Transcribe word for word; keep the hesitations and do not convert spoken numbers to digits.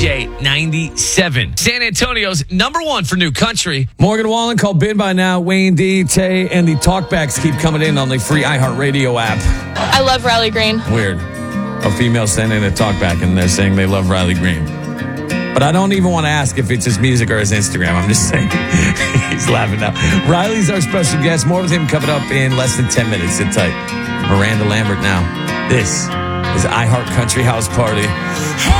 J ninety-seven. San Antonio's number one for new country. Morgan Wallen called Bid by now. Wayne D, Tay, and the talkbacks keep coming in on the free iHeartRadio app. I love Riley Green. Weird. A female sending a talkback and they're saying they love Riley Green. But I don't even want to ask if it's his music or his Instagram. I'm just saying. He's laughing now. Riley's our special guest. More with him coming up in less than ten minutes. Sit tight. Miranda Lambert now. This is iHeart Country House Party.